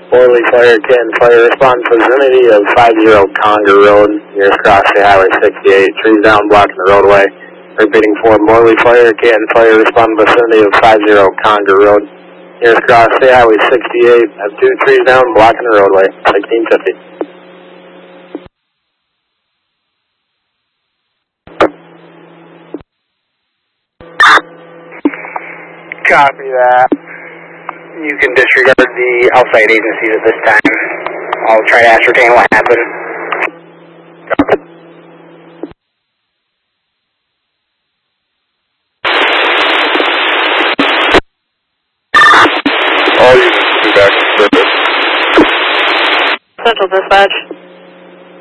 Morley Fire, Canton Fire, respond vicinity of 50 Conger Road, nearest cross to Highway 68, trees down blocking the roadway. Repeating for Morley Fire, Canton Fire, respond vicinity of 50 Conger Road, nearest cross to Highway 68, have 2 trees down blocking the roadway, 1650. Copy that. You can disregard the outside agencies at this time. I'll try to ascertain what happened. Copy. All units will be back in service. Central Dispatch.